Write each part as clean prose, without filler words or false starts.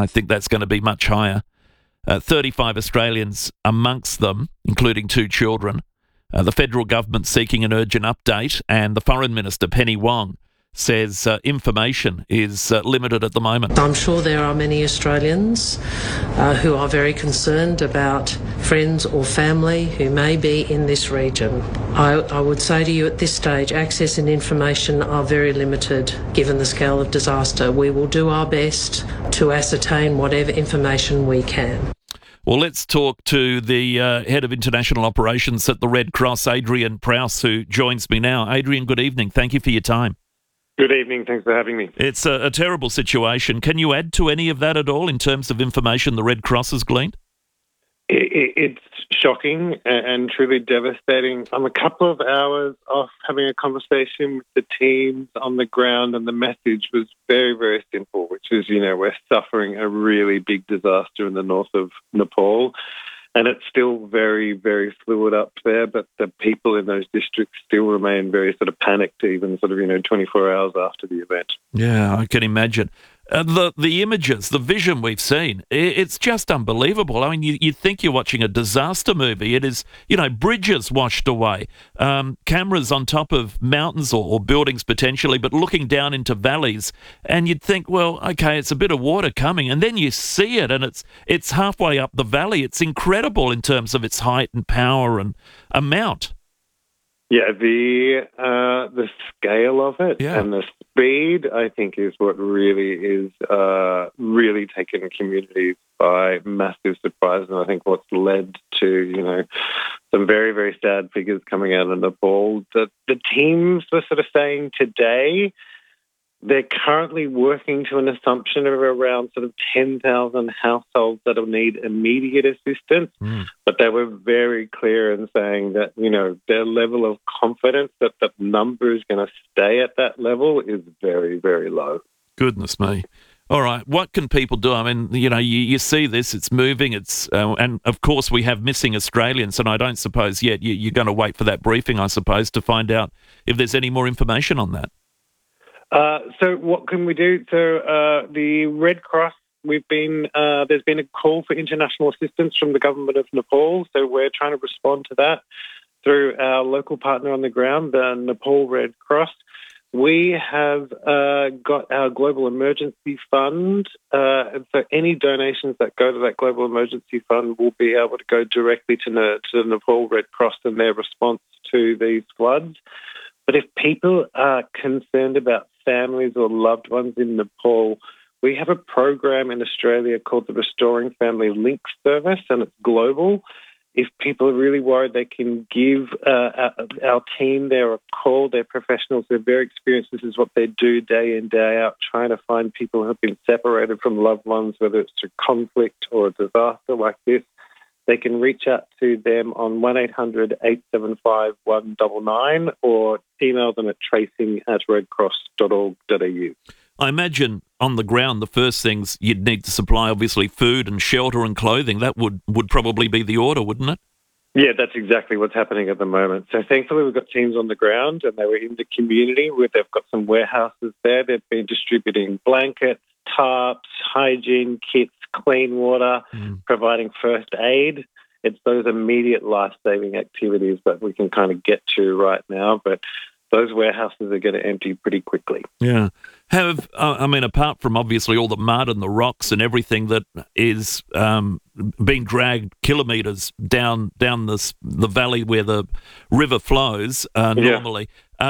I think that's going to be much higher. 35 Australians amongst them, including 2 children. The federal government seeking an urgent update, and the Foreign Minister, Penny Wong, says information is limited at the moment. I'm sure there are many Australians who are very concerned about friends or family who may be in this region. I would say to you at this stage, access and information are very limited given the scale of disaster. We will do our best to ascertain whatever information we can. Well, let's talk to the head of international operations at the Red Cross, Adrian Prowse, who joins me now. Adrian, good evening. Thank you for your time. Good evening. Thanks for having me. It's a terrible situation. Can you add to any of that at all in terms of information the Red Cross has gleaned? It's shocking and truly devastating. I'm a couple of hours off having a conversation with the teams on the ground, and the message was very, very simple, which is, we're suffering a really big disaster in the north of Nepal. And it's still very, very fluid up there, but the people in those districts still remain very sort of panicked, even 24 hours after the event. Yeah, I can imagine. The images, the vision we've seen, it's just unbelievable. I mean, you think you're watching a disaster movie. It is, bridges washed away, cameras on top of mountains or buildings potentially, but looking down into valleys. And you'd think, well, okay, it's a bit of water coming. And then you see it, and it's halfway up the valley. It's incredible in terms of its height and power and amount. Yeah, the scale of it and the speed, I think, is what really is really taken communities by massive surprise, and I think what's led to some very, very sad figures coming out of Nepal. The teams were sort of saying today they're currently working to an assumption of around sort of 10,000 households that will need immediate assistance. But they were very clear in saying that, their level of confidence that the number is going to stay at that level is very, very low. Goodness me. All right, what can people do? I mean, you see this, it's moving, and of course we have missing Australians, and I don't suppose yet you're going to wait for that briefing, I suppose, to find out if there's any more information on that. So what can we do? So the Red Cross, there's been a call for international assistance from the government of Nepal, so we're trying to respond to that through our local partner on the ground, the Nepal Red Cross. We have got our Global Emergency Fund, and so any donations that go to that Global Emergency Fund will be able to go directly to the Nepal Red Cross and their response to these floods. But if people are concerned about families or loved ones in Nepal, we have a program in Australia called the Restoring Family Link Service, and it's global. If people are really worried, they can give our team there a call. They're professionals. They're very experienced. This is what they do day in, day out, trying to find people who have been separated from loved ones, whether it's through conflict or a disaster like this. They can reach out to them on 1-800-875-199 or email them at tracing@redcross.org.au. I imagine on the ground the first things you'd need to supply, obviously, food and shelter and clothing. That would probably be the order, wouldn't it? Yeah, that's exactly what's happening at the moment. So thankfully we've got teams on the ground and they were in the community where they've got some warehouses there. They've been distributing blankets, tarps, hygiene kits, clean water, providing first aid. It's those immediate life-saving activities that we can kind of get to right now, but those warehouses are going to empty pretty quickly. Yeah. Apart from obviously all the mud and the rocks and everything that is being dragged kilometres down the valley where the river flows normally,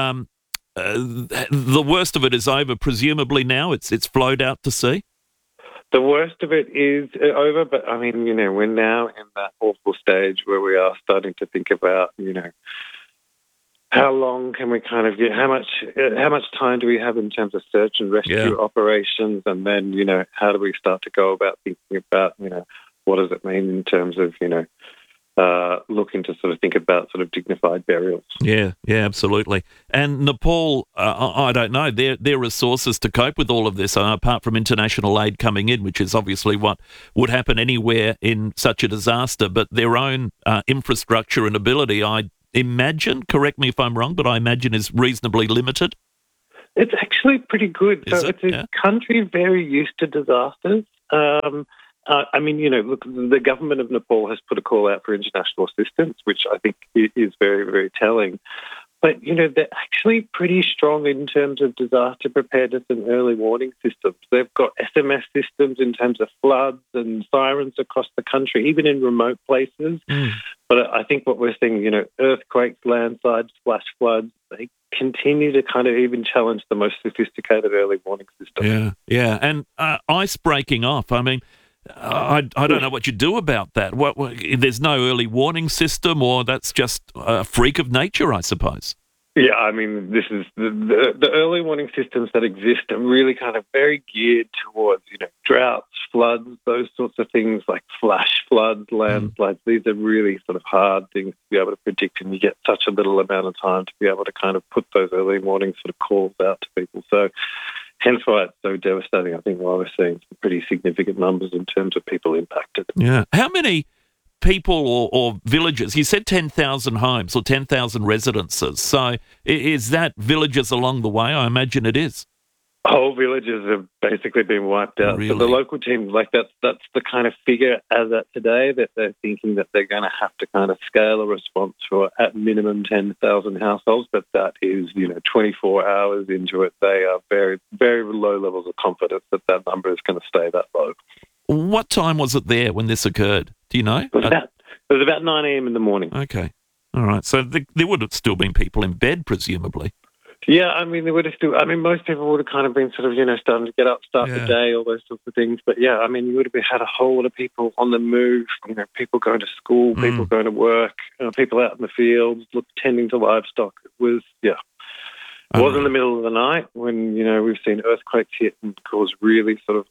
the worst of it is over, presumably now? It's flowed out to sea? The worst of it is over, but I mean, we're now in that awful stage where we are starting to think about, how long can we kind of get, how much time do we have in terms of search and rescue operations, and then, how do we start to go about thinking about, what does it mean in terms of, looking to sort of think about sort of dignified burials. Yeah, absolutely. And Nepal, I don't know, their resources to cope with all of this, apart from international aid coming in, which is obviously what would happen anywhere in such a disaster, but their own infrastructure and ability, I imagine, correct me if I'm wrong, but I imagine is reasonably limited. It's actually pretty good. So it's a country very used to disasters. I mean, look, the government of Nepal has put a call out for international assistance, which I think is very, very telling. But, they're actually pretty strong in terms of disaster preparedness and early warning systems. They've got SMS systems in terms of floods and sirens across the country, even in remote places. But I think what we're seeing, earthquakes, landslides, flash floods, they continue to kind of even challenge the most sophisticated early warning systems. Yeah. And ice breaking off, I mean, I don't know what you do about that. What there's no early warning system, or that's just a freak of nature, I suppose. Yeah, I mean, this is the early warning systems that exist are really kind of very geared towards, droughts, floods, those sorts of things like flash floods, landslides. These are really sort of hard things to be able to predict, and you get such a little amount of time to be able to kind of put those early warning sort of calls out to people. So hence why it's so devastating. I think why we're seeing some pretty significant numbers in terms of people impacted. Yeah. How many people or villages? You said 10,000 homes or 10,000 residences. So is that villages along the way? I imagine it is. Whole villages have basically been wiped out. Really? So the local team, that's the kind of figure as at today that they're thinking that they're going to have to kind of scale a response for at minimum 10,000 households, but that is, 24 hours into it. They are very, very low levels of confidence that number is going to stay that low. What time was it there when this occurred? Do you know? It was about 9 a.m. in the morning. Okay. All right. So there would have still been people in bed, presumably. Yeah, I mean, there would have still. I mean, most people would have kind of been sort of, starting to get up, start the day, all those sorts of things. But yeah, I mean, you would have had a whole lot of people on the move. People going to school, people going to work, people out in the fields, tending to livestock. It was, It was in the middle of the night when we've seen earthquakes hit and cause really sort of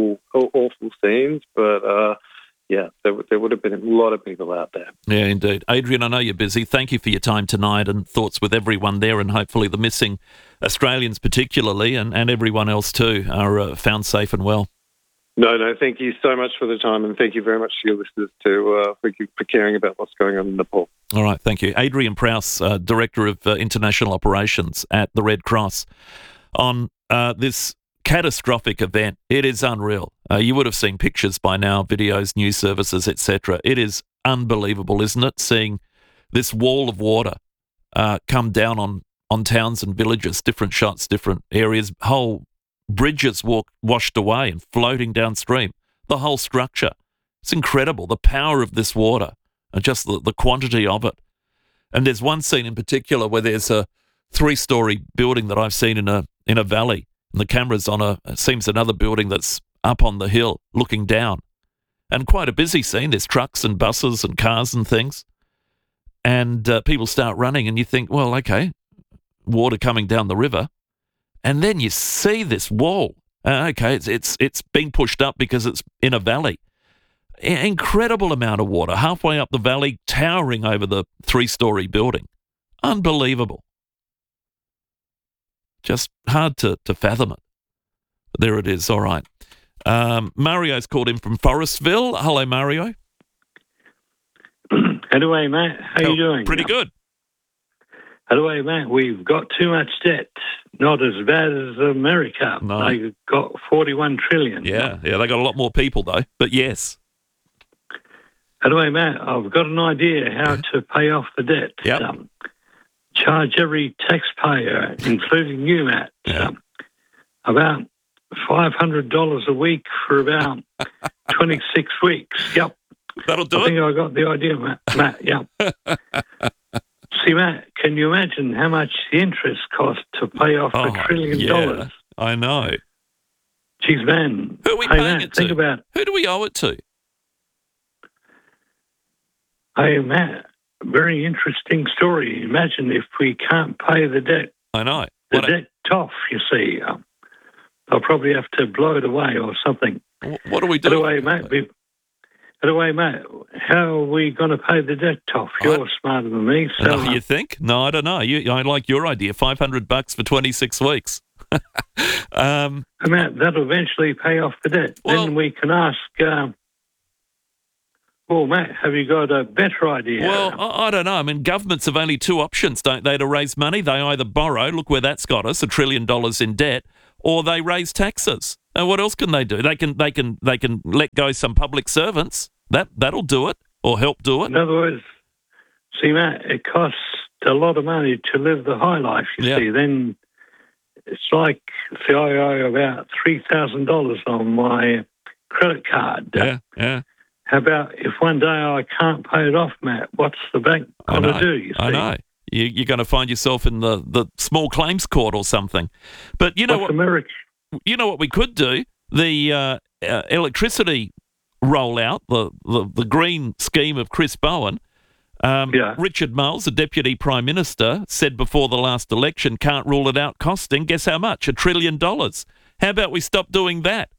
awful scenes. But there would have been a lot of people out there. Yeah, indeed. Adrian, I know you're busy. Thank you for your time tonight and thoughts with everyone there, and hopefully the missing Australians particularly and everyone else too are found safe and well. No, thank you so much for the time, and thank you very much to your listeners for caring about what's going on in Nepal. All right, thank you. Adrian Prowse, Director of International Operations at the Red Cross, on this catastrophic event. It is unreal. You would have seen pictures by now, videos, news services, etc. It is unbelievable, isn't it? Seeing this wall of water come down on towns and villages, different shots, different areas, whole bridges washed away and floating downstream. The whole structure. It's incredible, the power of this water and just the quantity of it. And there's one scene in particular where there's a 3-story building that I've seen in a valley. And the camera's on it seems another building that's up on the hill looking down. And quite a busy scene. There's trucks and buses and cars and things. And people start running and you think, well, okay, water coming down the river. And then you see this wall. Okay, it's being pushed up because it's in a valley. Incredible amount of water, halfway up the valley, towering over the 3-story building. Unbelievable. Just hard to fathom it. But there it is. All right. Mario's called in from Forestville. Hello, Mario. Hello, mate. How you doing? Pretty good. Hello, mate. We've got too much debt. Not as bad as America. No. They got 41 trillion. Yeah, they got a lot more people, though. But yes. Hello, mate. I've got an idea how to pay off the debt. Yep. Charge every taxpayer, including you, Matt, about $500 a week for about 26 weeks. Yep. That'll do I think I got the idea, Matt. Yep. See, Matt, can you imagine how much the interest cost to pay off $1 trillion? I know. Geez, man. Who are we paying Matt, it to? Think about it. Who do we owe it to? Hey, Matt, very interesting story. Imagine if we can't pay the debt. I know. The debt off, you see. They'll probably have to blow it away or something. What do we do? Anyway, mate, how are we going to pay the debt off? You're smarter than me. So, you think? No, I don't know. I like your idea. $500 for 26 weeks. Matt, that'll eventually pay off the debt. Well, then we can ask, Matt, have you got a better idea? Well, I don't know. I mean, governments have only 2 options, don't they, to raise money? They either borrow, look where that's got us, $1 trillion in debt, or they raise taxes. And what else can they do? They can let go some public servants. That'll do it, or help do it. In other words, see, Matt, it costs a lot of money to live the high life, you see. Then it's like, see, I owe about $3,000 on my credit card. Yeah. How about if one day I can't pay it off, Matt? What's the bank going to do, you see? I know. You're going to find yourself in the small claims court or something. But you know what? You know what we could do? The electricity rollout, the green scheme of Chris Bowen. Richard Marles, the Deputy Prime Minister, said before the last election, can't rule it out costing, guess how much? $1 trillion. How about we stop doing that?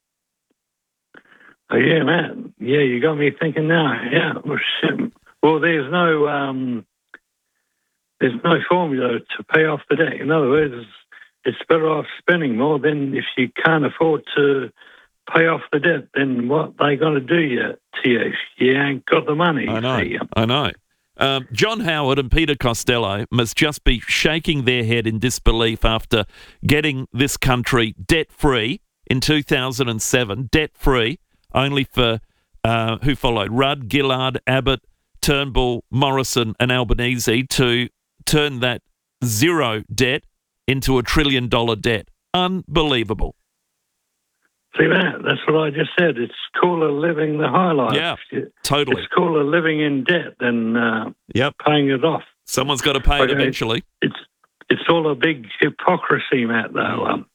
Oh, yeah, man. Yeah, you got me thinking now. Yeah. Well, there's no formula to pay off the debt. In other words, it's better off spending more than if you can't afford to pay off the debt. Then what they going to do to you if you ain't got the money? I know. John Howard and Peter Costello must just be shaking their head in disbelief after getting this country debt-free in 2007, debt-free, only for who followed? Rudd, Gillard, Abbott, Turnbull, Morrison and Albanese to turn that zero debt into $1 trillion debt. Unbelievable. See, Matt, that's what I just said. It's cooler living the high life. Yeah, totally. It's cooler living in debt than paying it off. Someone's got to pay it eventually. It's all a big hypocrisy, Matt, though.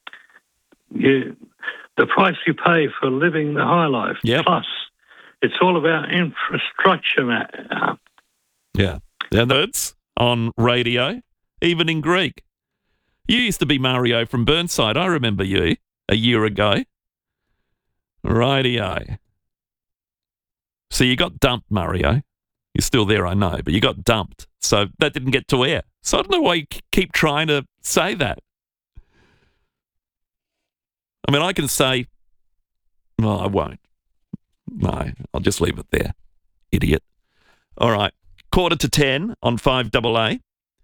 The price you pay for living the high life, plus it's all about infrastructure, Matt. Yeah. And words on radio, even in Greek. You used to be Mario from Burnside. I remember you a year ago. Radio. So you got dumped, Mario. You're still there, I know, but you got dumped. So that didn't get to air. So I don't know why you keep trying to say that. I mean, I can say, well, I won't. No, I'll just leave it there. Idiot. All right. 9:45 on 5AA.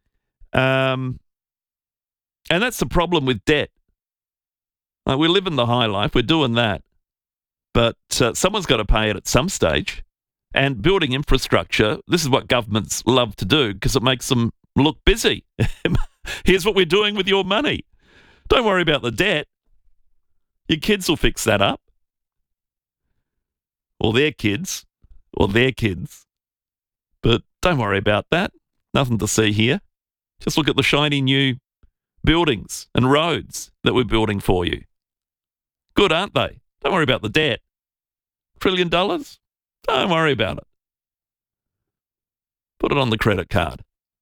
And that's the problem with debt. Like, we're living the high life. We're doing that. But someone's got to pay it at some stage. And building infrastructure, this is what governments love to do because it makes them look busy. Here's what we're doing with your money. Don't worry about the debt. Your kids will fix that up. Or their kids. But don't worry about that. Nothing to see here. Just look at the shiny new buildings and roads that we're building for you. Good, aren't they? Don't worry about the debt. $1 trillion? Don't worry about it. Put it on the credit card.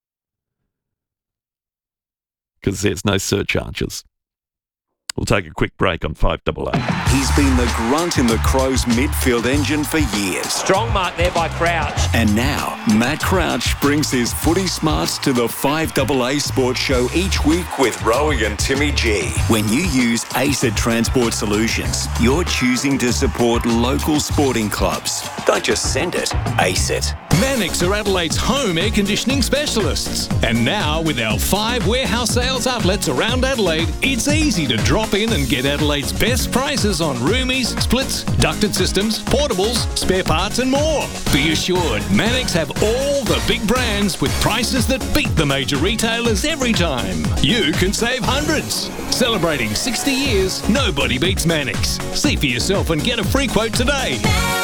Because there's no surcharges. We'll take a quick break on 5AA. He's been the grunt in the Crows midfield engine for years. Strong mark there by Crouch. And now, Matt Crouch brings his footy smarts to the 5AA Sports Show each week with Rowie and Timmy G. When you use ACID Transport Solutions, you're choosing to support local sporting clubs. Don't just send it, ACID. Mannix are Adelaide's home air conditioning specialists. And now, with our 5 warehouse sales outlets around Adelaide, it's easy to drop in and get Adelaide's best prices on roomies, splits, ducted systems, portables, spare parts and more. Be assured, Mannix have all the big brands with prices that beat the major retailers every time. You can save hundreds. Celebrating 60 years, nobody beats Mannix. See for yourself and get a free quote today.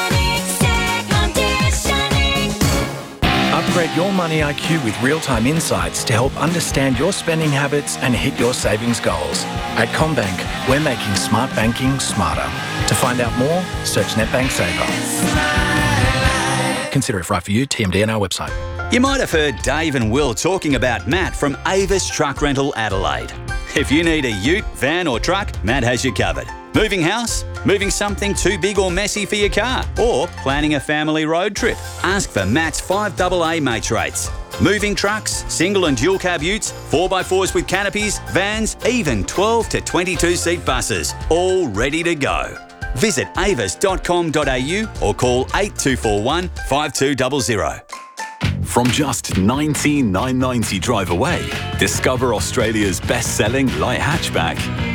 Upgrade your money IQ with real-time insights to help understand your spending habits and hit your savings goals. At CommBank, we're making smart banking smarter. To find out more, search NetBank Saver. Consider if right for you, TMD on our website. You might have heard Dave and Will talking about Matt from Avis Truck Rental Adelaide. If you need a ute, van or truck, Matt has you covered. Moving house? Moving something too big or messy for your car? Or planning a family road trip? Ask for Matt's 5AA mates rates. Moving trucks, single and dual cab utes, 4x4s with canopies, vans, even 12 to 22 seat buses, all ready to go. Visit avis.com.au or call 8241 5200. From just $19,990 drive away, discover Australia's best-selling light hatchback.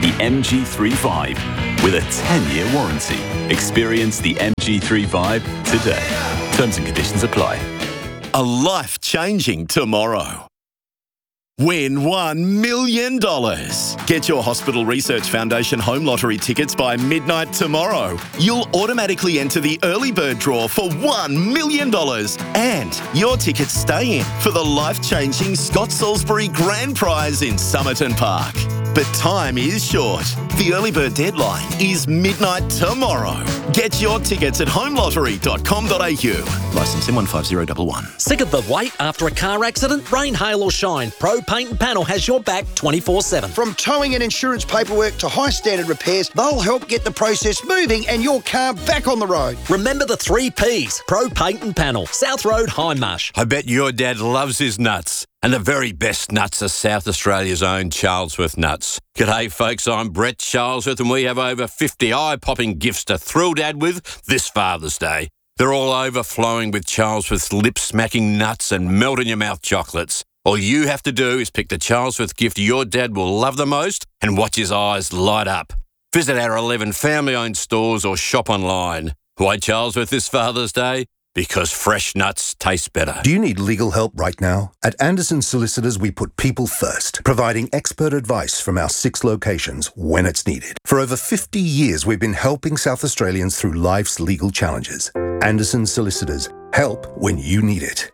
the MG35 with a 10-year warranty. Experience the MG35 today. Terms and conditions apply. A life-changing tomorrow. Win $1 million. Get your Hospital Research Foundation home lottery tickets by midnight tomorrow. You'll automatically enter the early bird draw for $1 million. And your tickets stay in for the life-changing Scott Salisbury Grand Prize in Somerton Park. But time is short. The early bird deadline is midnight tomorrow. Get your tickets at homelottery.com.au. Licence M15011. Sick of the wait after a car accident? Rain, hail or shine, Pro Paint and Panel has your back 24/7. From towing and insurance paperwork to high standard repairs, they'll help get the process moving and your car back on the road. Remember the 3 Ps. Pro Paint and Panel, South Road, Hindmarsh. I bet your dad loves his nuts. And the very best nuts are South Australia's own Charlesworth nuts. G'day folks, I'm Brett Charlesworth and we have over 50 eye-popping gifts to thrill Dad with this Father's Day. They're all overflowing with Charlesworth's lip-smacking nuts and melt-in-your-mouth chocolates. All you have to do is pick the Charlesworth gift your dad will love the most and watch his eyes light up. Visit our 11 family-owned stores or shop online. Why Charlesworth this Father's Day? Because fresh nuts taste better. Do you need legal help right now? At Anderson Solicitors, we put people first, providing expert advice from our 6 locations when it's needed. For over 50 years, we've been helping South Australians through life's legal challenges. Anderson Solicitors, help when you need it.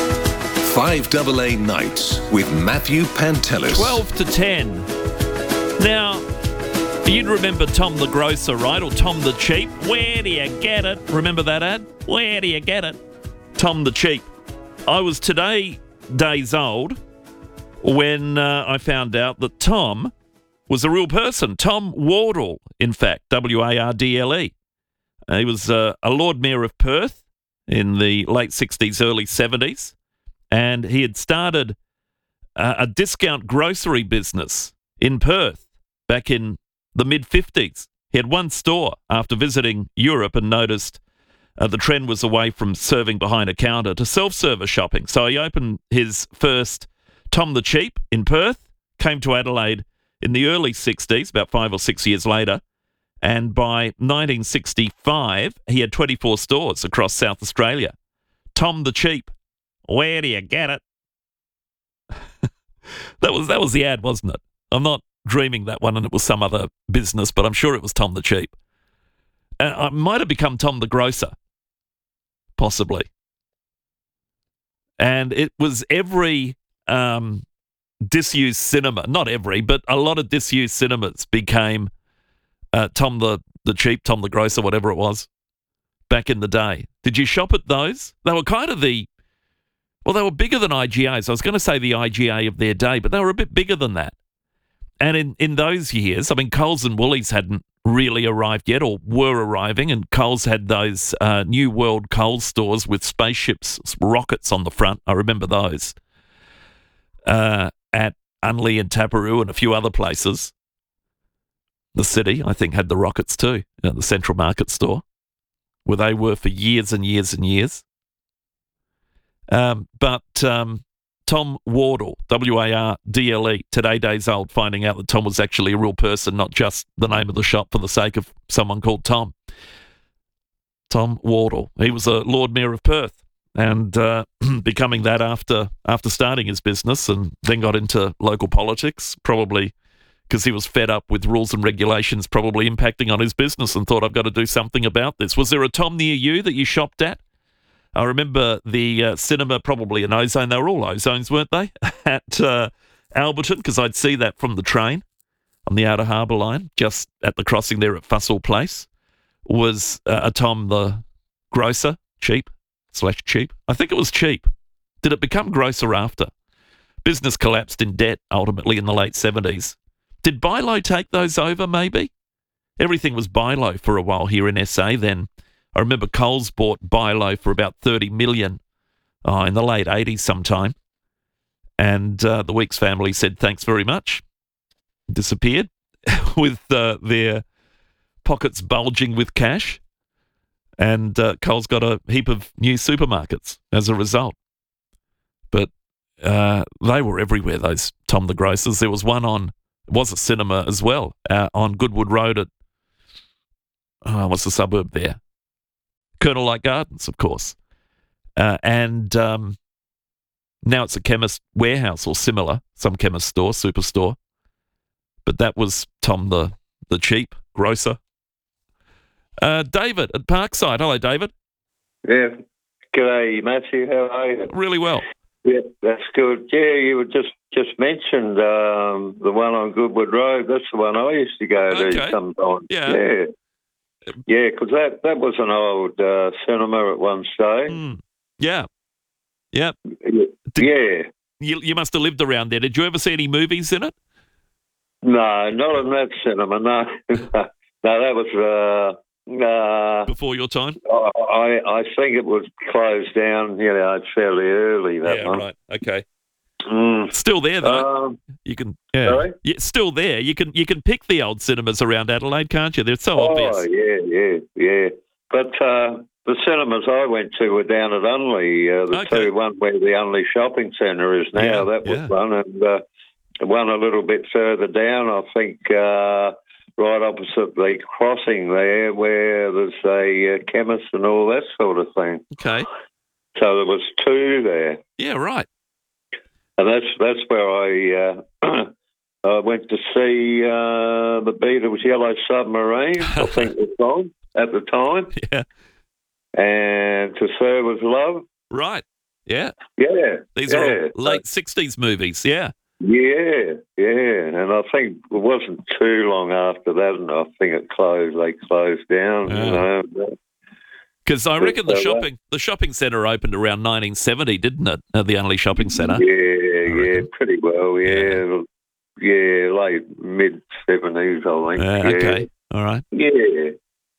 5AA Nights with Matthew Pantelis. 12 to 10. Now, you'd remember Tom the Grocer, right? Or Tom the Cheap. Where do you get it? Remember that ad? Where do you get it? Tom the Cheap. I was days old when I found out that Tom was a real person. Tom Wardle, in fact, Wardle. He was a Lord Mayor of Perth in the late 60s, early 70s, and he had started a discount grocery business in Perth back in the mid-50s. He had one store after visiting Europe and noticed the trend was away from serving behind a counter to self-service shopping. So he opened his first Tom the Cheap in Perth, came to Adelaide in the early 60s, about 5 or 6 years later, and by 1965, he had 24 stores across South Australia. Tom the Cheap. Where do you get it? That was the ad, wasn't it? I'm not dreaming that one and it was some other business, but I'm sure it was Tom the Cheap. I might have become Tom the Grocer, possibly. And it was every disused cinema, not every, but a lot of disused cinemas became Tom the Cheap, Tom the Grocer, whatever it was, back in the day. Did you shop at those? They were kind of they were bigger than IGAs. I was going to say the IGA of their day, but they were a bit bigger than that. And in those years, I mean, Coles and Woolies hadn't really arrived yet or were arriving, and Coles had those New World Coles stores with spaceships, rockets on the front. I remember those at Unley and Taparoo and a few other places. The city, I think, had the rockets too, the Central Market store, where they were for years and years and years. But Tom Wardle, Wardle, today days old, finding out that Tom was actually a real person, not just the name of the shop for the sake of someone called Tom. Tom Wardle. He was a Lord Mayor of Perth and becoming that after starting his business, and then got into local politics, probably because he was fed up with rules and regulations probably impacting on his business and thought, I've got to do something about this. Was there a Tom near you that you shopped at? I remember the cinema, probably an Ozone. They were all Ozones, weren't they? At Alberton, because I'd see that from the train on the Outer Harbour line, just at the crossing there at Fussell Place, was a Tom the Grocer, cheap. I think it was cheap. Did it become Grocer after? Business collapsed in debt, ultimately, in the late 70s. Did Bilo take those over, maybe? Everything was Bilo for a while here in SA then. I remember Coles bought Bilo for about $30 million in the late 80s sometime. And the Weeks family said, thanks very much. Disappeared with their pockets bulging with cash. And Coles got a heap of new supermarkets as a result. But they were everywhere, those Tom the Grocers. There was one on It was a cinema as well on Goodwood Road at, what's the suburb there? Colonel Light Gardens, of course. And now it's a Chemist Warehouse or similar, some chemist store, superstore. But that was Tom the cheap grocer. David at Parkside. Hello, David. Yeah. G'day, Matthew. How are you? Really well. Yeah, that's good. Yeah, you were just mentioned the one on Goodwood Road. That's the one I used to go to sometimes. Yeah. Yeah, because that was an old cinema at one stage. Yeah. Yeah. Yeah. You must have lived around there. Did you ever see any movies in it? No, not in that cinema, no. No, that was... before your time? I think it was closed down, fairly early, that one. Right, okay. Still there, though. You can... Sorry? Yeah, still there. You can pick the old cinemas around Adelaide, can't you? They're so obvious. Oh, yeah. But the cinemas I went to were down at Unley, two, one where the Unley Shopping Centre is now. That was one, and one a little bit further down, I think, right opposite the crossing there, where there's a chemist and all that sort of thing. Okay. So there was two there. Yeah, right. And that's where I went to see the Beatles' Yellow Submarine, I think it was on at the time. Yeah. And To Serve With Love. Right. Yeah. Yeah. These are all late 60s movies, yeah. Yeah. And I think it wasn't too long after that, and I think it closed. They closed down, Because I reckon the shopping centre opened around 1970, didn't it? The Unley Shopping Centre. Yeah, pretty well. Yeah, late mid 70s, I think. Okay, all right. Yeah.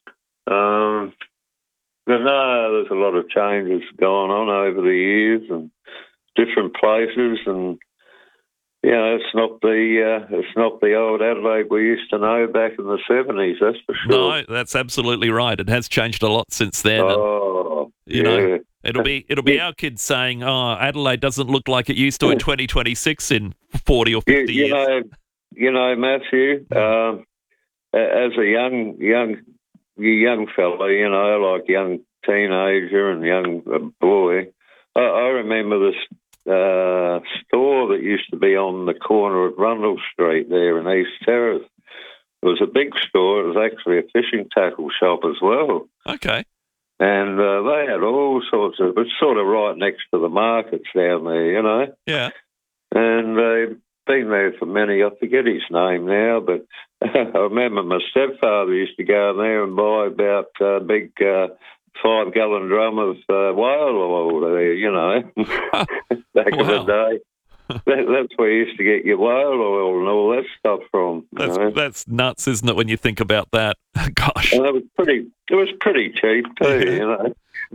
But no, there's a lot of changes going on over the years and different places, and it's not the old Adelaide we used to know back in the 70s. That's for sure. No, that's absolutely right. It has changed a lot since then. Oh, and, it'll be our kids saying, "Oh, Adelaide doesn't look like it used to in 2026 in 40 or 50 years." Matthew, as a young fella, like young teenager and young boy, I remember this store that used to be on the corner of Rundle Street there in East Terrace. It was a big store. It was actually a fishing tackle shop as well. Okay. And they had all sorts of... It's sort of right next to the markets down there, Yeah. And they've been there for many... I forget his name now, but I remember my stepfather used to go in there and buy about a big 5-gallon drum of whale oil there, back in the day. That's where you used to get your whale oil and all that stuff from. That's nuts, isn't it, when you think about that? Gosh. And it was pretty cheap too,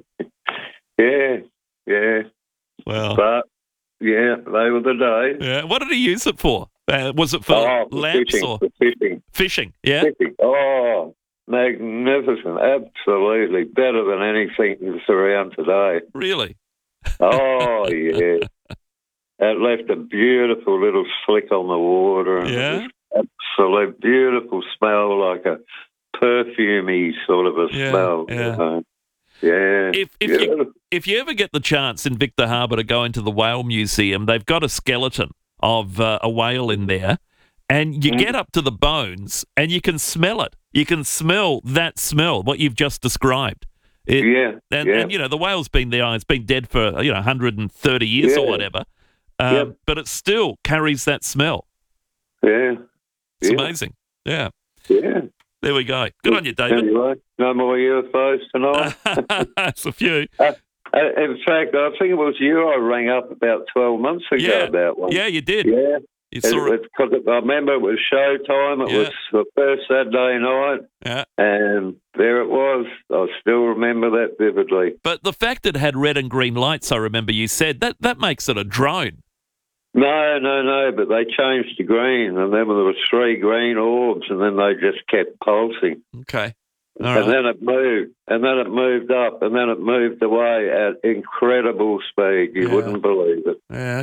Yeah. Well. But, yeah, they were the days. Yeah. What did he use it for? Was it for lamps fishing, or? For fishing. Fishing, yeah? Fishing. Oh, magnificent. Absolutely. Better than anything that's around today. Really? Oh, yeah. It left a beautiful little slick on the water. And absolute beautiful smell, like a perfumey sort of a smell. Yeah. Yeah. If you ever get the chance in Victor Harbour to go into the Whale Museum, they've got a skeleton of a whale in there, and you get up to the bones and you can smell it. You can smell that smell, what you've just described. And the whale's been there. It's been dead for 130 years or whatever. But it still carries that smell. Yeah. It's amazing. Yeah. Yeah. There we go. Good on you, David. Anyway, no more UFOs tonight. That's a few. In fact, I think it was you I rang up about 12 months ago about one. Yeah, you did. Yeah. Because I remember it was showtime. It was the first Saturday night. Yeah. And there it was. I still remember that vividly. But the fact that it had red and green lights, I remember you said, that makes it a drone. No, but they changed to green, and then there were 3 green orbs, and then they just kept pulsing. Okay. And then it moved, and then it moved up, and then it moved away at incredible speed. You wouldn't believe it. Yeah, okay.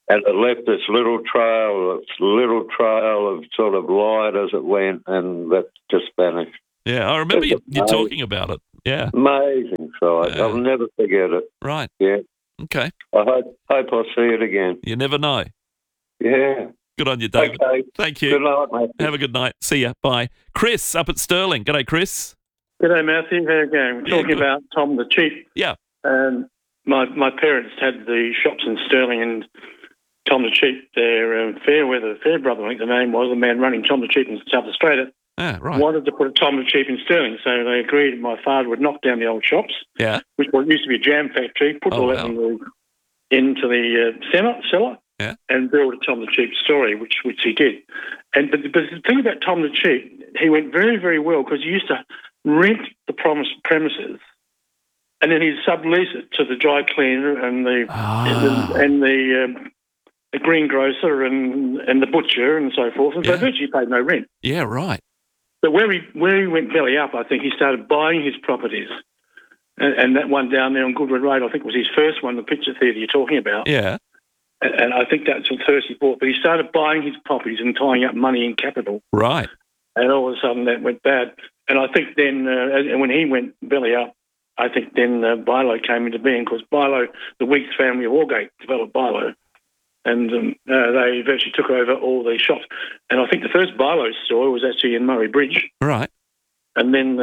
And it left this little trail of sort of light as it went, and that just vanished. Yeah, I remember you talking about it. Yeah. Amazing sight. I'll never forget it. Right. Yeah. Okay. I hope I'll see it again. You never know. Yeah. Good on you, David. Okay. Thank you. Good night, mate. Have a good night. See ya. Bye. Chris up at Stirling. G'day, Chris. G'day, Matthew. How you going? We're talking about Tom the Cheap. Yeah. My parents had the shops in Stirling, and Tom the Cheap, their Fairbrother, I think the name was, the man running Tom the Cheap in South Australia, wanted to put a Tom the Cheap in Stirling. So they agreed my father would knock down the old shops, which used to be a jam factory, put all that into the cellar, and build a Tom the Cheap story, which he did. But the thing about Tom the Cheap, he went very, very well because he used to rent the premises, and then he'd sublease it to the dry cleaner and the greengrocer and the butcher and so forth, and so virtually paid no rent. Yeah, right. But where he went belly up, I think he started buying his properties, and that one down there on Goodwood Road, I think was his first one, the picture theatre you're talking about. Yeah. And I think that's the first he bought. But he started buying his properties and tying up money in capital. Right. And all of a sudden that went bad. And I think then, and when he went belly up, I think then Bilo came into being, because Bilo, the Weeks family of Aldgate, developed Bilo. And they virtually took over all the shops. And I think the first Bilo store was actually in Murray Bridge. Right. And then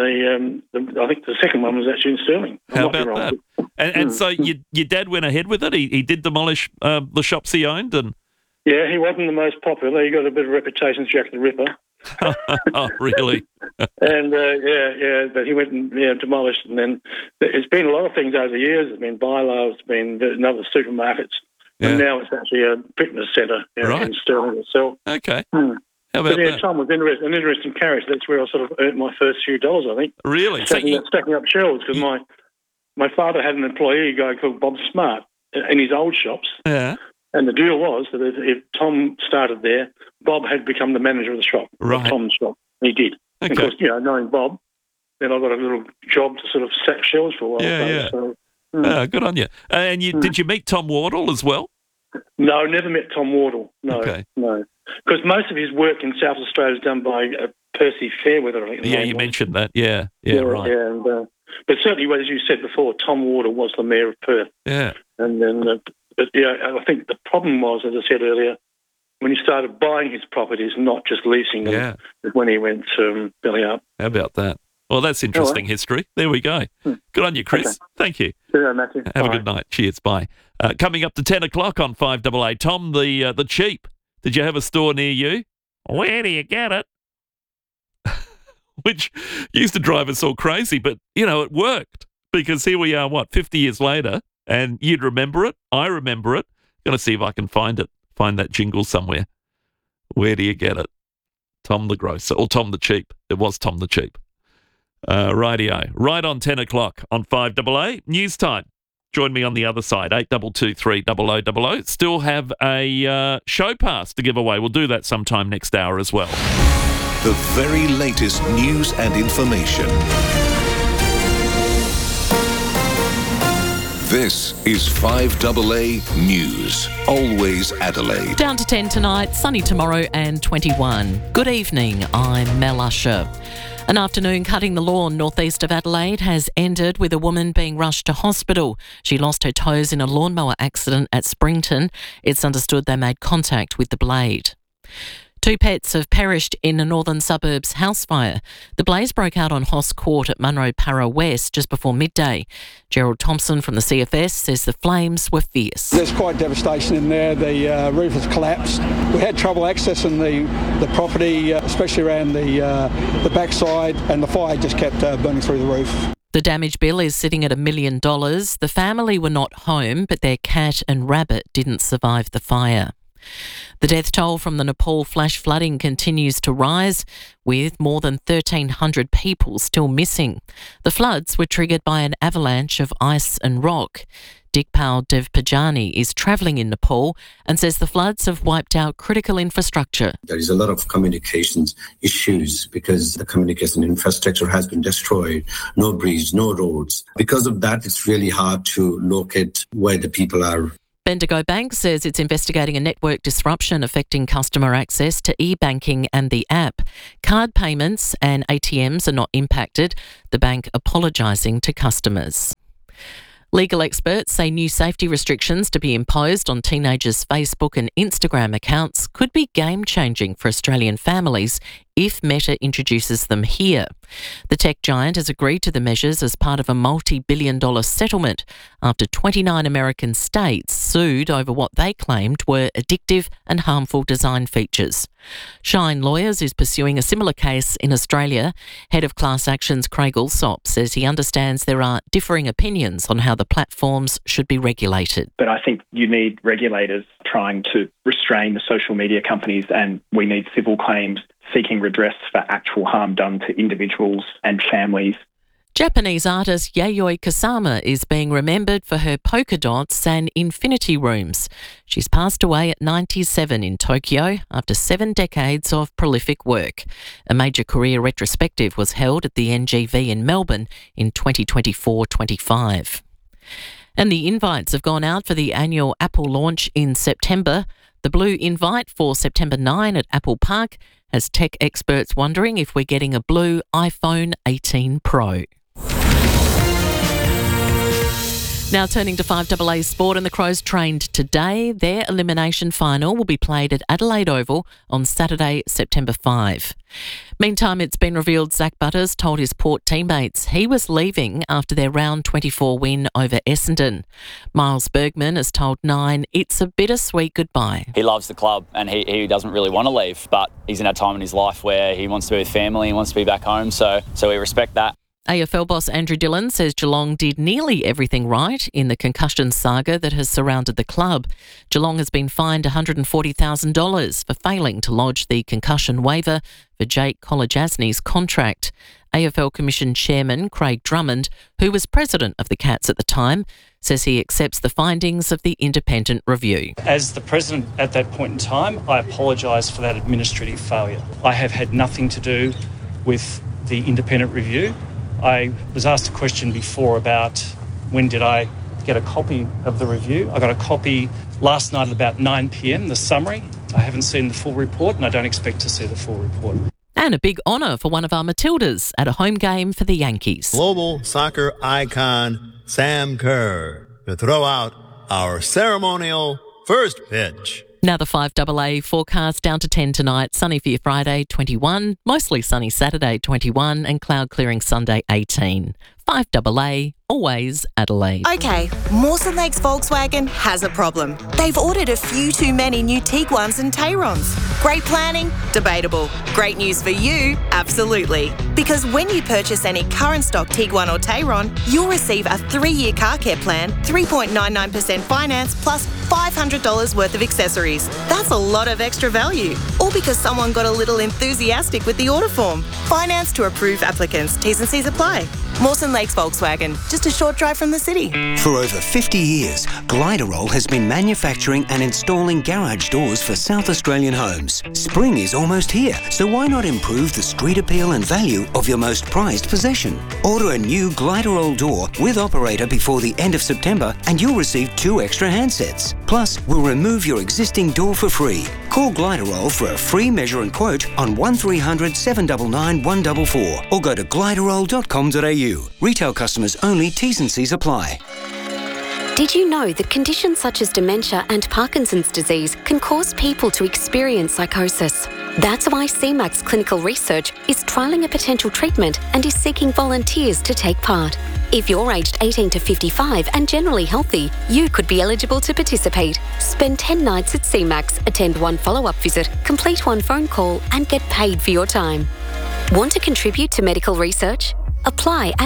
I think the second one was actually in Stirling. How about that? And so your dad went ahead with it? He did demolish the shops he owned? And yeah, he wasn't the most popular. He got a bit of a reputation as Jack the Ripper. Oh, really? And but he went and demolished. And then there's been a lot of things over the years. There's been Bilo, there's been another supermarkets. Yeah. And now it's actually a fitness centre in Stirling itself. Okay. How about that? Tom was an interesting character. That's where I sort of earned my first few dollars, I think. Really? Stacking up shelves, because my father had an employee guy called Bob Smart in his old shops. Yeah. And the deal was that if Tom started there, Bob had become the manager of the shop, of Tom's shop. He did. Okay. Of course, knowing Bob, then I got a little job to sort of stack shelves for a while. Yeah. So, good on you. And did you meet Tom Wardle as well? No, never met Tom Wardle. No, okay. No. Because most of his work in South Australia is done by Percy Fairweather, I think. Yeah, you mentioned that. Yeah, right. Yeah, and, but certainly, as you said before, Tom Wardle was the mayor of Perth. Yeah. And then, I think the problem was, as I said earlier, when he started buying his properties, not just leasing them, when he went belly up. How about that? Well, that's interesting history. There we go. Good on you, Chris. Okay. Thank you. Yeah, Matthew. Have a good night. Cheers. Bye. Coming up to 10 o'clock on 5AA. Tom the Cheap. Did you have a store near you? Where do you get it? Which used to drive us all crazy, but, it worked. Because here we are, 50 years later, and you'd remember it. I remember it. Going to see if I can find it. Find that jingle somewhere. Where do you get it? Tom the Grocer, or Tom the Cheap. It was Tom the Cheap. Rightio. Right on 10 o'clock on 5AA. News time. Join me on the other side, 8223 0000. Still have a show pass to give away. We'll do that sometime next hour as well. The very latest news and information. This is 5AA News. Always Adelaide. Down to 10 tonight, sunny tomorrow and 21. Good evening, I'm Mel Usher. An afternoon cutting the lawn northeast of Adelaide has ended with a woman being rushed to hospital. She lost her toes in a lawnmower accident at Springton. It's understood they made contact with the blade. 2 pets have perished in a northern suburbs house fire. The blaze broke out on Hoss Court at Munro Para West just before midday. Gerald Thompson from the CFS says the flames were fierce. There's quite devastation in there. The roof has collapsed. We had trouble accessing the property, especially around the backside, and the fire just kept burning through the roof. The damage bill is sitting at $1 million. The family were not home, but their cat and rabbit didn't survive the fire. The death toll from the Nepal flash flooding continues to rise, with more than 1,300 people still missing. The floods were triggered by an avalanche of ice and rock. Dikpal Devpajani is travelling in Nepal and says the floods have wiped out critical infrastructure. There is a lot of communications issues because the communication infrastructure has been destroyed. No bridge, no roads. Because of that, it's really hard to locate where the people are. Bendigo Bank says it's investigating a network disruption affecting customer access to e-banking and the app. Card payments and ATMs are not impacted, the bank apologising to customers. Legal experts say new safety restrictions to be imposed on teenagers' Facebook and Instagram accounts could be game-changing for Australian families if Meta introduces them here. The tech giant has agreed to the measures as part of a multi-billion-dollar settlement after 29 American states sued over what they claimed were addictive and harmful design features. Shine Lawyers is pursuing a similar case in Australia. Head of Class Actions Craig Alsop says he understands there are differing opinions on how the platforms should be regulated. But I think you need regulators trying to restrain the social media companies, and we need civil claims seeking redress for actual harm done to individuals and families. Japanese artist Yayoi Kusama is being remembered for her polka dots and infinity rooms. She's passed away at 97 in Tokyo after 7 decades of prolific work. A major career retrospective was held at the NGV in Melbourne in 2024-25. And the invites have gone out for the annual Apple launch in September. The blue invite for September 9 at Apple Park has tech experts wondering if we're getting a blue iPhone 18 Pro. Now turning to 5AA Sport, and the Crows trained today. Their elimination final will be played at Adelaide Oval on Saturday, September 5. Meantime, it's been revealed Zach Butters told his Port teammates he was leaving after their round 24 win over Essendon. Miles Bergman has told Nine it's a bittersweet goodbye. He loves the club and he doesn't really want to leave, but he's in a time in his life where he wants to be with family, he wants to be back home, so we respect that. AFL boss Andrew Dillon says Geelong did nearly everything right in the concussion saga that has surrounded the club. Geelong has been fined $140,000 for failing to lodge the concussion waiver for Jake Kolodjasny's contract. AFL Commission Chairman Craig Drummond, who was president of the Cats at the time, says he accepts the findings of the independent review. As the president at that point in time, I apologise for that administrative failure. I have had nothing to do with the independent review. I was asked a question before about when did I get a copy of the review. I got a copy last night at about 9 p.m, the summary. I haven't seen the full report and I don't expect to see the full report. And a big honour for one of our Matildas at a home game for the Yankees. Global soccer icon Sam Kerr to throw out our ceremonial first pitch. Now the 5AA forecast down to 10 tonight, sunny for your Friday 21, mostly sunny Saturday 21 and cloud clearing Sunday 18. 5AA, always Adelaide. Okay, Mawson Lakes Volkswagen has a problem. They've ordered a few too many new Tiguans and Tayrons. Great planning? Debatable. Great news for you? Absolutely. Because when you purchase any current stock Tiguan or Tayron, you'll receive a 3-year car care plan, 3.99% finance, plus $500 worth of accessories. That's a lot of extra value. All because someone got a little enthusiastic with the order form. Finance to approved applicants. T's and C's apply. Mawson Lakes Volkswagen, just a short drive from the city. For over 50 years, Gliderol has been manufacturing and installing garage doors for South Australian homes. Spring is almost here, so why not improve the street appeal and value of your most prized possession? Order a new Gliderol door with operator before the end of September and you'll receive 2 extra handsets. Plus, we'll remove your existing door for free. Call Gliderol for a free measure and quote on 1300 799 144 or go to gliderol.com.au. Retail customers only, T's and C's apply. Did you know that conditions such as dementia and Parkinson's disease can cause people to experience psychosis? That's why CMAX Clinical Research is trialling a potential treatment and is seeking volunteers to take part. If you're aged 18 to 55 and generally healthy, you could be eligible to participate. Spend 10 nights at CMAX, attend 1 follow-up visit, complete 1 phone call and get paid for your time. Want to contribute to medical research? Apply at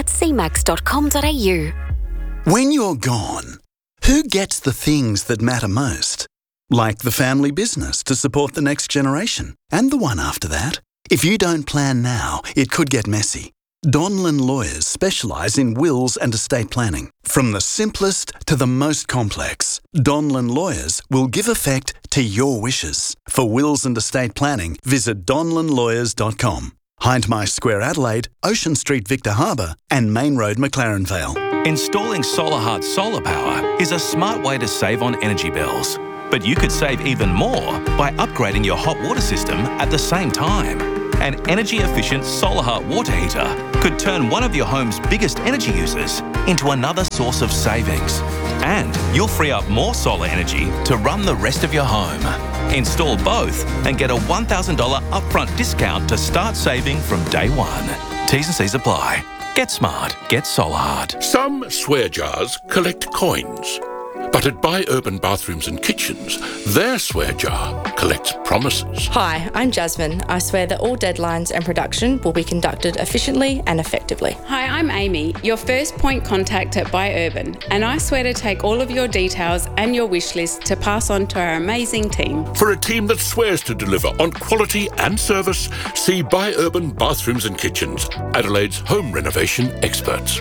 cmax.com.au. When you're gone, who gets the things that matter most? Like the family business to support the next generation and the one after that. If you don't plan now, it could get messy. Donlan Lawyers specialise in wills and estate planning. From the simplest to the most complex, Donlan Lawyers will give effect to your wishes. For wills and estate planning, visit donlanlawyers.com. Hindmarsh Square Adelaide, Ocean Street Victor Harbour and Main Road McLaren Vale. Installing SolarHeart solar power is a smart way to save on energy bills. But you could save even more by upgrading your hot water system at the same time. An energy-efficient SolarHeart water heater could turn one of your home's biggest energy users into another source of savings. And you'll free up more solar energy to run the rest of your home. Install both and get a $1,000 upfront discount to start saving from day one. T's and C's apply. Get smart. Get SolarHeart. Some swear jars collect coins. But at Buy Urban Bathrooms and Kitchens, their swear jar collects promises. Hi, I'm Jasmine. I swear that all deadlines and production will be conducted efficiently and effectively. Hi, I'm Amy, your first point contact at Buy Urban, and I swear to take all of your details and your wish list to pass on to our amazing team. For a team that swears to deliver on quality and service, see Buy Urban Bathrooms and Kitchens, Adelaide's home renovation experts.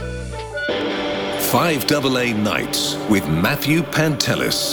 5AA Nights with Matthew Pantelis.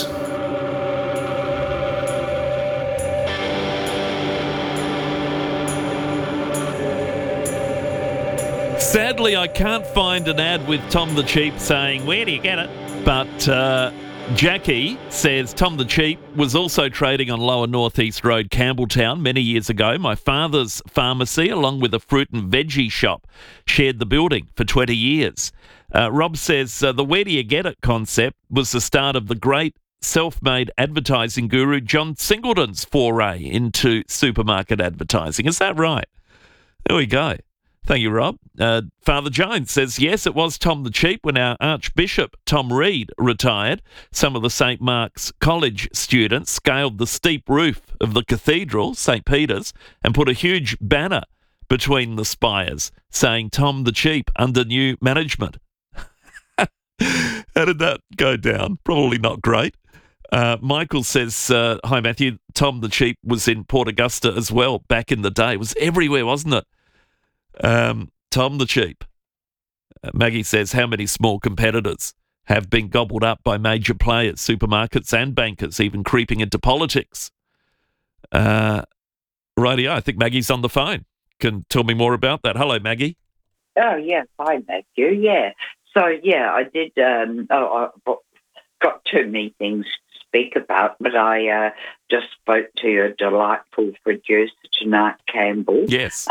Sadly, I can't find an ad with Tom the Cheap saying, "Where do you get it?" But Jackie says Tom the Cheap was also trading on Lower North East Road, Campbelltown, many years ago. My father's pharmacy, along with a fruit and veggie shop, shared the building for 20 years. Rob says the "where do you get it" concept was the start of the great self-made advertising guru John Singleton's foray into supermarket advertising. Is that right? There we go. Thank you, Rob. Father Jones says, yes, it was Tom the Cheap when our Archbishop, Tom Reed, retired. Some of the St. Mark's College students scaled the steep roof of the cathedral, St. Peter's, and put a huge banner between the spires saying Tom the Cheap under new management. How did that go down? Probably not great. Michael says, hi, Matthew. Tom the Cheap was in Port Augusta as well back in the day. It was everywhere, wasn't it? Tom the Cheap. Maggie says, how many small competitors have been gobbled up by major players, supermarkets and bankers, even creeping into politics? Rightio, I think Maggie's on the phone. Can tell me more about that. Hello, Maggie. Oh, yeah. Hi, Matthew. Yeah. So, yeah, I did, I got too many things to speak about, but I just spoke to your delightful producer, Jeanette Campbell. Yes.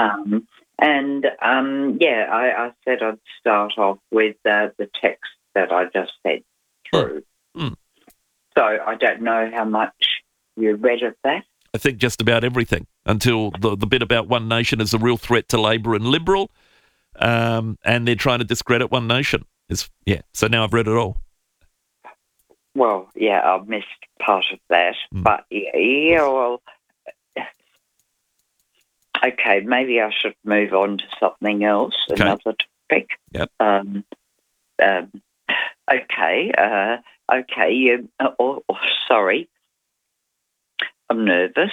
I said I'd start off with the text that I just sent through. Mm. So I don't know how much you read of that. I think just about everything until the bit about One Nation is a real threat to Labor and Liberal, and they're trying to discredit One Nation. So now I've read it all. Well, yeah, I missed part of that, but okay, maybe I should move on to something else, another topic. Yep. Sorry, I'm nervous.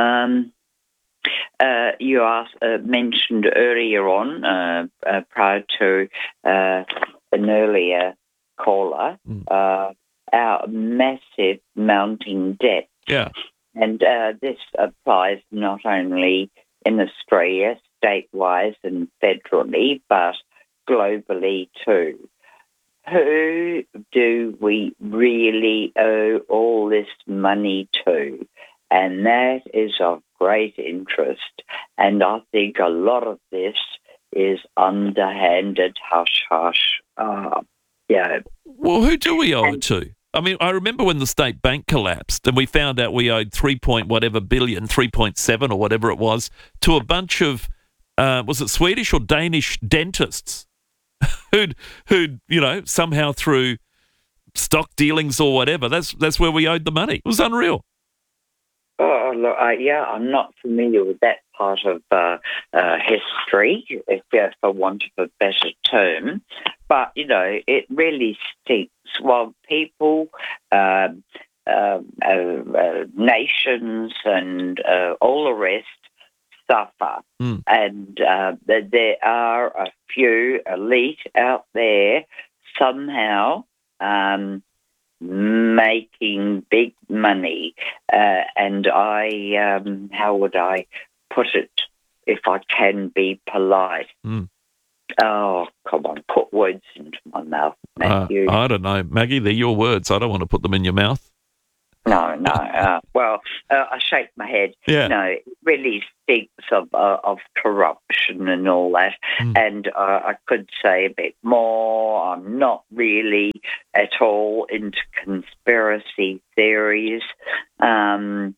You mentioned earlier on, prior to an earlier caller, our massive mounting debt. Yeah. And this applies not only in Australia, state-wise and federally, but globally too. Who do we really owe all this money to? And that is of great interest. And I think a lot of this is underhanded hush-hush. Well, who do we owe it to? I mean, I remember when the state bank collapsed and we found out we owed 3.7 or whatever it was, to a bunch of, was it Swedish or Danish dentists who'd somehow through stock dealings or whatever, that's where we owed the money. It was unreal. Oh, look, I'm not familiar with that part of history, for want of a better term. But, it really stinks while people, nations and all the rest suffer. And there are a few elite out there somehow making big money. And how would I put it? if I can be polite. Oh, come on, put words into my mouth, Matthew. I don't know, Maggie, they're your words. I don't want to put them in your mouth. No. I shake my head. Yeah. No, it really speaks of corruption and all that. And I could say a bit more. I'm not really at all into conspiracy theories, and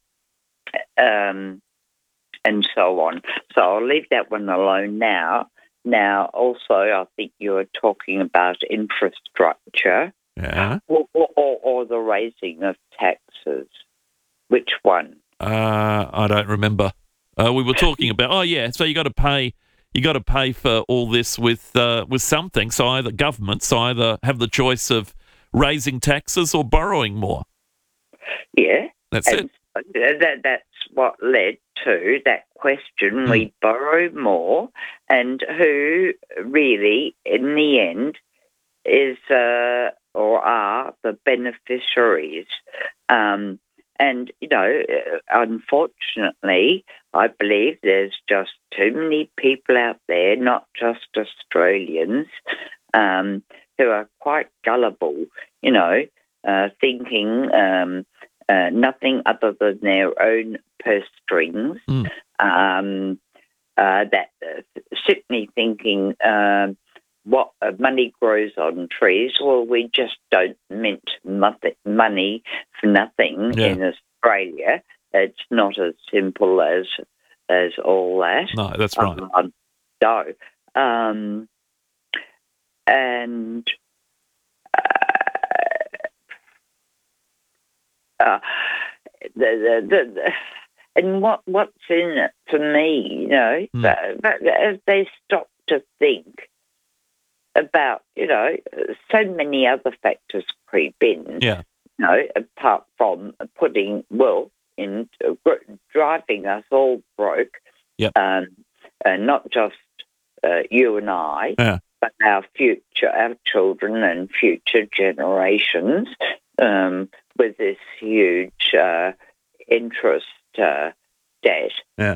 so on. So I'll leave that one alone now. Now, also, I think you were talking about infrastructure. Yeah. Or the raising of taxes. Which one? I don't remember. We were talking about. Oh yeah. So you got to pay. You got to pay for all this with something. So either governments either have the choice of raising taxes or borrowing more. Yeah. That's it. That's what led to that question. We borrow more, and who really, in the end, is or are the beneficiaries. And, unfortunately, I believe there's just too many people out there, not just Australians, who are quite gullible, thinking nothing other than their own purse strings, that simply thinking what money grows on trees. Well, we just don't mint money for nothing in Australia. It's not as simple as all that. No, that's right. No. And and what's in it for me, but as they stop to think about, so many other factors creep in, apart from putting wealth in, driving us all broke, not just you and I, but our children and future generations, with this huge interest debt. Yeah.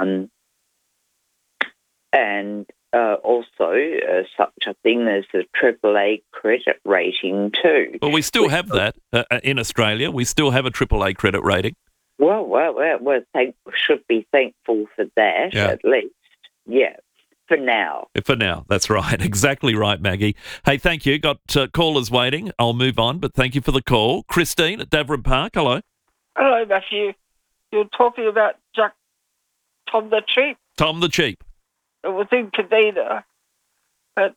And also such a thing as the AAA credit rating too. Well, we still have that in Australia. We still have a AAA credit rating. Well, we should be thankful for that, at least. Yeah, for now. For now, that's right. Exactly right, Maggie. Hey, thank you. Got callers waiting. I'll move on, but thank you for the call. Christine at Daverin Park, hello. Hello, Matthew. You're talking about Tom the Cheap. Tom the Cheap. It was in Kadina, but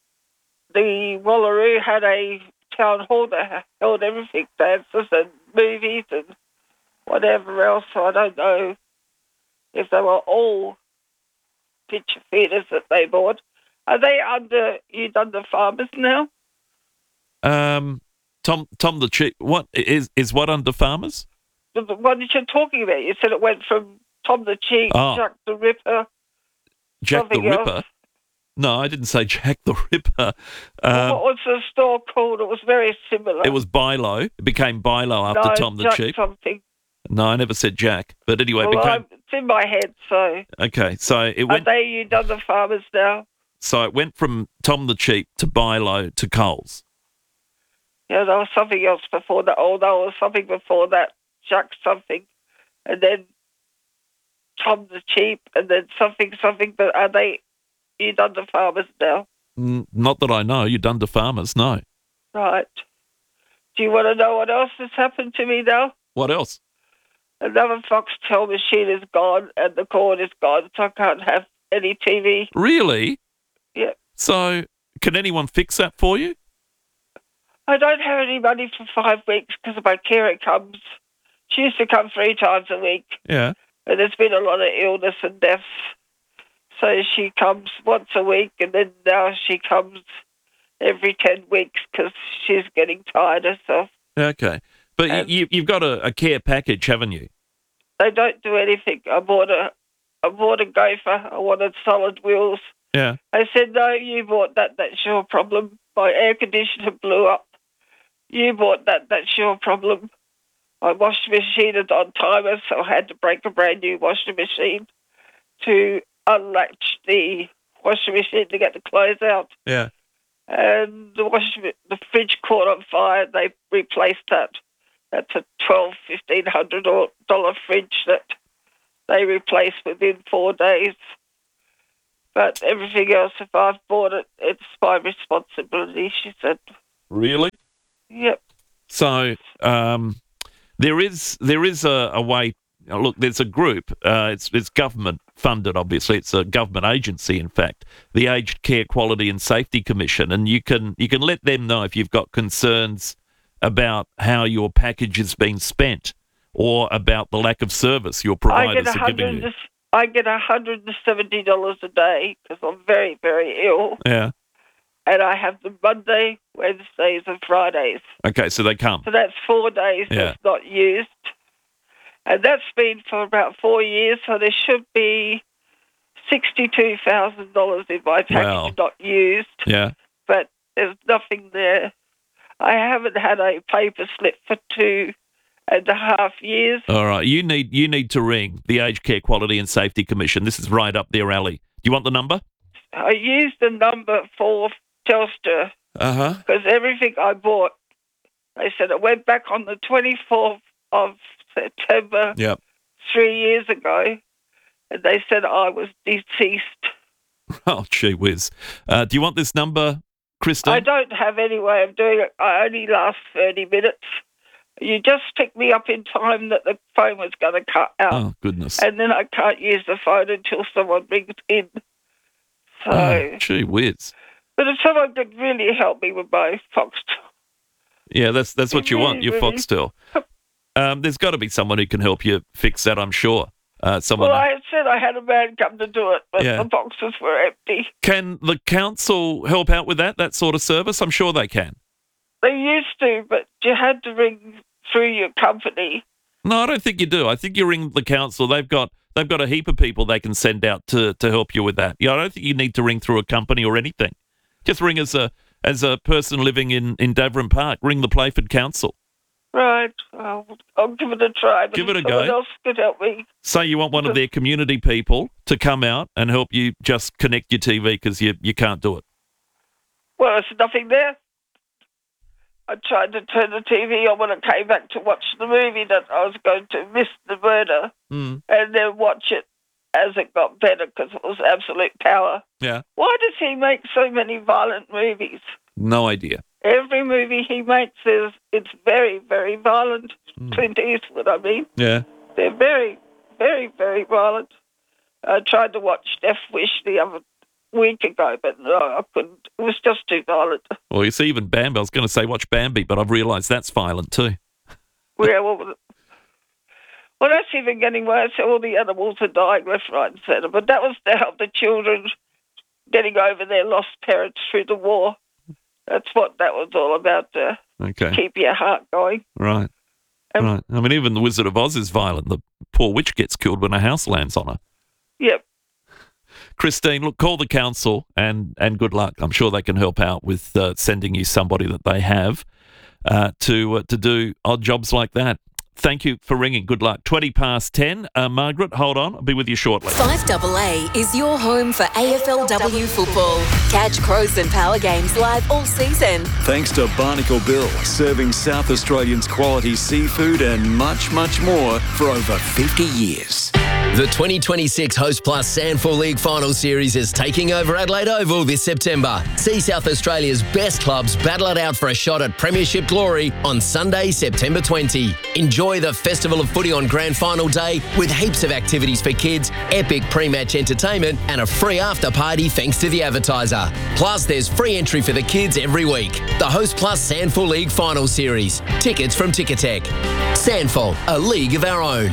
the Wallaroo had a town hall that held everything, dances and movies and whatever else. So I don't know if they were all picture theatres that they bought. Are they under Farmers now? Tom the Cheap. What is what under Farmers? The one that you're talking about. You said it went from Tom the Cheap, Jack the Ripper. Jack the Ripper? Else. No, I didn't say Jack the Ripper. What was the store called? It was very similar. It was Bilo. It became Bilo after Tom the Jack Cheap. Something. No, I never said Jack. But anyway, it became... it's in my head, so... Okay, so it went... Are they done the Farmers now? So it went from Tom the Cheap to Bilo to Coles. Yeah, there was something else before that. Oh, there was something before that. Jack something. And then Tom the Cheap, and then something, but are you done the Farmers now? Not that I know. You're done to Farmers, no. Right. Do you want to know what else has happened to me now? What else? Another Foxtel machine is gone, and the cord is gone, so I can't have any TV. Really? Yeah. So, can anyone fix that for you? I don't have any money for 5 weeks because my carer comes. She used to come 3 times a week. Yeah. And there's been a lot of illness and deaths. So she comes once a week, and then now she comes every 10 weeks because she's getting tired herself. Okay. But you've got a care package, haven't you? They don't do anything. I bought a gopher. I wanted solid wheels. Yeah. I said, no, you bought that. That's your problem. My air conditioner blew up. You bought that. That's your problem. My washing machine is on timer, so I had to break a brand new washing machine to unlatched the washing machine to get the clothes out. Yeah. And the fridge caught on fire. They replaced that. That's a $1,200-$1,500 fridge that they replaced within 4 days. But everything else, if I've bought it, it's my responsibility, she said. Really? Yep. So there is a way. Look, there's a group. It's government funded, obviously. It's a government agency, in fact, the Aged Care Quality and Safety Commission, and you can let them know if you've got concerns about how your package is being spent or about the lack of service your providers are giving you. I get $170 a day because I'm very, very ill. Yeah. And I have the Monday, Wednesdays and Fridays. Okay, so they come. So that's 4 days that's not used. And that's been for about 4 years, so there should be $62,000 in my package not used. Yeah. But there's nothing there. I haven't had a paper slip for 2.5 years. All right, you need to ring the Aged Care Quality and Safety Commission. This is right up their alley. Do you want the number? I used the number for Telstra because everything I bought, they said it went back on the 24th of September 3 years ago, and they said I was deceased. Oh, gee whiz. Do you want this number, Christine? I don't have any way of doing it. I only last 30 minutes. You just picked me up in time that the phone was going to cut out. Oh, goodness. And then I can't use the phone until someone rings in. So, gee whiz. But if someone could really help me with my Foxtel. Yeah, that's what you want, your really. Foxtel. There's got to be someone who can help you fix that, I'm sure. Someone. Well, I had said I had a man come to do it, but Yeah. the boxes were empty. Can the council help out with that sort of service? I'm sure they can. They used to, but you had to ring through your company. No, I don't think you do. I think you ring the council. They've got a heap of people they can send out to help you with that. Yeah, I don't think you need to ring through a company or anything. Just ring as a person living in Davern Park. Ring the Playford Council. Right. Well, I'll give it a try. But Give it a someone go. else could help me. Say you want one of their community people to come out and help you just connect your TV because you can't do it. Well, there's nothing there. I tried to turn the TV on when I came back to watch the movie that I was going to miss the murder and then watch it as it got better because it was absolute power. Yeah. Why does he make so many violent movies? No idea. Every movie he makes it's very, very violent. Clint Eastwood, I mean. Yeah. They're very, very, very violent. I tried to watch Death Wish the other week ago, but no, I couldn't. It was just too violent. Well, you see, even Bambi. I was going to say watch Bambi, but I've realised that's violent too. Yeah, well, that's even getting worse. All the animals are dying left, right and centre. But that was to help the children getting over their lost parents through the war. That's what that was all about, to keep your heart going. Right. Right. I mean, even the Wizard of Oz is violent. The poor witch gets killed when a house lands on her. Yep. Christine, look, call the council and good luck. I'm sure they can help out with sending you somebody that they have to do odd jobs like that. Thank you for ringing. Good luck. 10:20. Margaret, hold on. I'll be with you shortly. 5AA is your home for AFLW football. Catch Crows and Power games live all season. Thanks to Barnacle Bill, serving South Australians quality seafood and much, much more for over 50 years. The 2026 Host Plus Sandford League Final Series is taking over Adelaide Oval this September. See South Australia's best clubs battle it out for a shot at Premiership glory on Sunday, September 20. Enjoy the Festival of Footy on Grand Final Day with heaps of activities for kids, epic pre-match entertainment and a free after party thanks to the advertiser. Plus, there's free entry for the kids every week. The Host Plus Sandford League Final Series. Tickets from Ticketek. Sandford, a league of our own.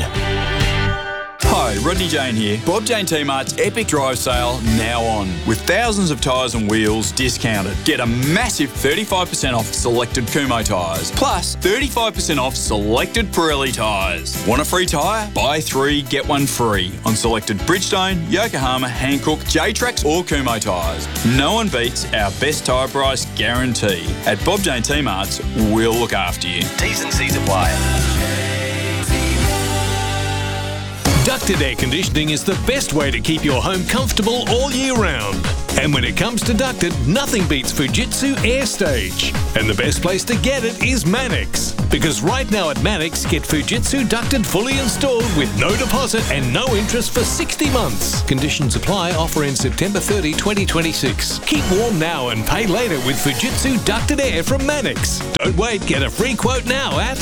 Hi, Rodney Jane here. Bob Jane T-Mart's Epic Drive Sale now on. With thousands of tyres and wheels discounted. Get a massive 35% off selected Kumho tyres. Plus 35% off selected Pirelli tyres. Want a free tyre? Buy 3, get 1 free. On selected Bridgestone, Yokohama, Hankook, J-Trax or Kumho tyres. No one beats our best tyre price guarantee. At Bob Jane T-Mart's, we'll look after you. T's and C's apply. Ducted air conditioning is the best way to keep your home comfortable all year round. And when it comes to ducted, nothing beats Fujitsu Air Stage. And the best place to get it is Mannix. Because right now at Mannix, get Fujitsu ducted fully installed with no deposit and no interest for 60 months. Conditions apply. Offer in September 30, 2026. Keep warm now and pay later with Fujitsu ducted air from Mannix. Don't wait. Get a free quote now at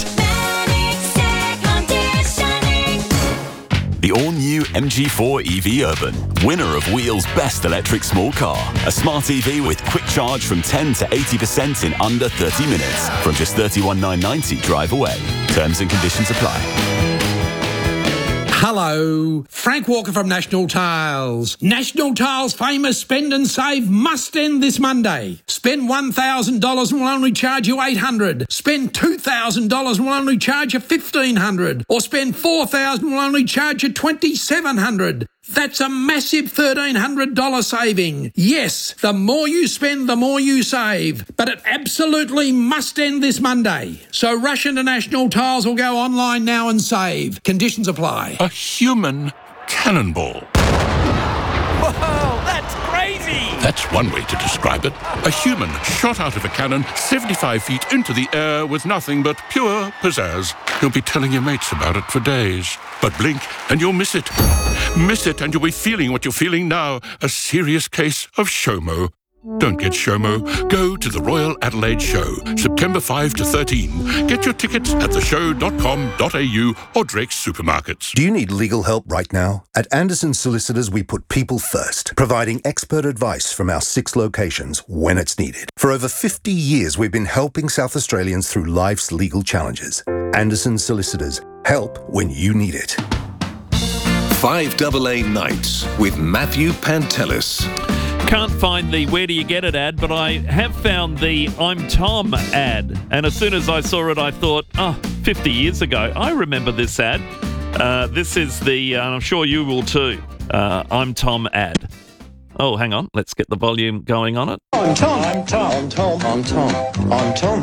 The all-new MG4 EV Urban, winner of Wheel's best electric small car. A smart EV with quick charge from 10 to 80% in under 30 minutes. From just $31,990 drive away. Terms and conditions apply. Hello, Frank Walker from National Tiles. National Tiles' famous Spend and Save must end this Monday. Spend $1,000 and we'll only charge you $800. Spend $2,000 and we'll only charge you $1,500. Or spend $4,000 and we'll only charge you $2,700. That's a massive $1,300 saving. Yes, the more you spend, the more you save. But it absolutely must end this Monday. So rush into National Tiles or go online now and save. Conditions apply. A human cannonball. Whoa, that's crazy! That's one way to describe it. A human shot out of a cannon 75 feet into the air with nothing but pure pizzazz. You'll be telling your mates about it for days. But blink and you'll miss it. Miss it and you'll be feeling what you're feeling now. A serious case of SHOMO. Don't get SHOMO. Go to the Royal Adelaide Show, September 5 to 13. Get your tickets at theshow.com.au or Drake's Supermarkets. Do you need legal help right now? At Anderson Solicitors, we put people first, providing expert advice from our 6 locations when it's needed. For over 50 years, we've been helping South Australians through life's legal challenges. Anderson Solicitors. Help when you need it. 5AA Nights with Matthew Pantelis. Can't find the Where Do You Get It ad, but I have found the I'm Tom ad. And as soon as I saw it, I thought, 50 years ago, I remember this ad. This is the, I'm sure you will too, I'm Tom ad. Oh, hang on. Let's get the volume going on it. I'm Tom. I'm Tom. I'm Tom. I'm Tom. I'm Tom.